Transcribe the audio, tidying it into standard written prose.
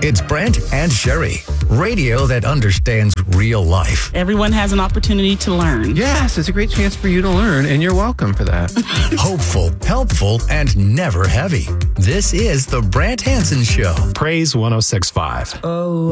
It's Brent and Sherry, radio that understands real life. Everyone has an opportunity to learn. Yes, it's a great chance for you to learn, and you're welcome for that. Hopeful, helpful, and never heavy. This is the Brant Hansen Show. Praise 106.5. Oh,